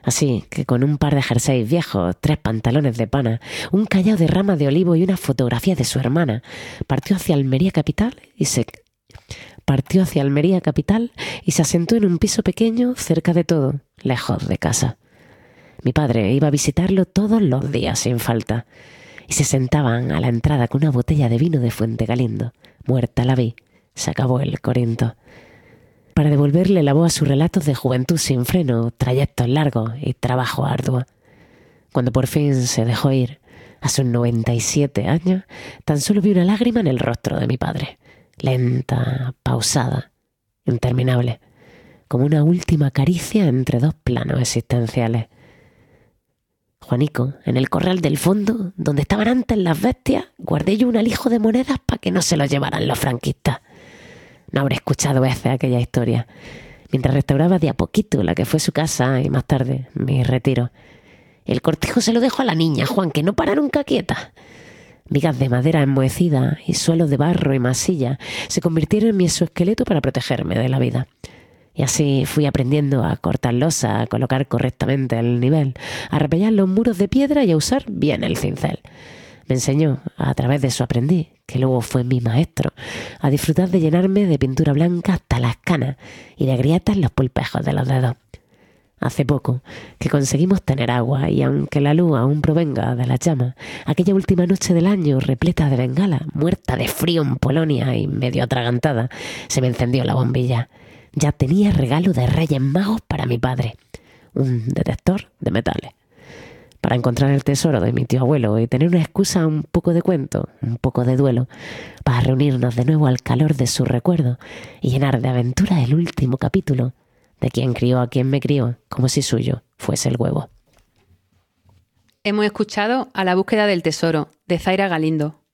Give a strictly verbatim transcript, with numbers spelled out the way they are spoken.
Así que con un par de jerseys viejos, tres pantalones de pana, un callao de ramas de olivo y una fotografía de su hermana, partió hacia Almería capital y se partió hacia Almería capital y se asentó en un piso pequeño cerca de todo, lejos de casa. Mi padre iba a visitarlo todos los días sin falta y se sentaban a la entrada con una botella de vino de Fuente Galindo. Muerta la vi, se acabó el Corinto. Para devolverle la voz a sus relatos de juventud sin freno, trayectos largos y trabajo arduo. Cuando por fin se dejó ir, a sus noventa y siete años, tan solo vi una lágrima en el rostro de mi padre, lenta, pausada, interminable, como una última caricia entre dos planos existenciales. Juanico, en el corral del fondo, donde estaban antes las bestias, guardé yo un alijo de monedas para que no se lo llevaran los franquistas. No habré escuchado veces aquella historia, mientras restauraba de a poquito la que fue su casa y más tarde mi retiro. El cortijo se lo dejo a la niña, Juan, que no para nunca quieta. Vigas de madera enmohecida y suelos de barro y masilla se convirtieron en mi exoesqueleto para protegerme de la vida. Y así fui aprendiendo a cortar losa, a colocar correctamente el nivel, a repellar los muros de piedra y a usar bien el cincel. Me enseñó, a través de su aprendiz, que luego fue mi maestro, a disfrutar de llenarme de pintura blanca hasta las canas y de grietas los pulpejos de los dedos. Hace poco que conseguimos tener agua y aunque la luz aún provenga de las llamas, aquella última noche del año repleta de bengala, muerta de frío en Polonia y medio atragantada, se me encendió la bombilla. Ya tenía regalo de Reyes Magos para mi padre, un detector de metales. Para encontrar el tesoro de mi tío abuelo y tener una excusa, un poco de cuento, un poco de duelo, para reunirnos de nuevo al calor de su recuerdo y llenar de aventura el último capítulo de quien crió a quien me crió, como si suyo fuese el huevo. Hemos escuchado A la búsqueda del tesoro, de Zaira Galindo.